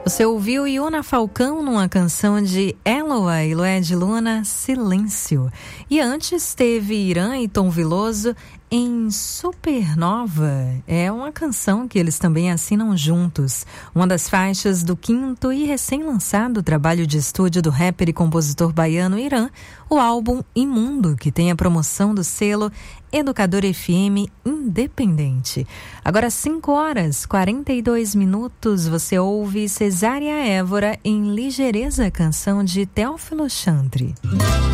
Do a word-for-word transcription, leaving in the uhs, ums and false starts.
Você ouviu Iona Falcão numa canção de Eloa e Lued Luna, Silêncio. E antes teve Irã e Tom Veloso em Supernova. É uma canção que eles também assinam juntos. Uma das faixas do quinto e recém-lançado trabalho de estúdio do rapper e compositor baiano Irã, o álbum Imundo, que tem a promoção do selo Educador F M Independente. Agora cinco horas, quarenta e dois minutos, você ouve Cesária Évora em Ligeireza, canção de Teófilo Chantre.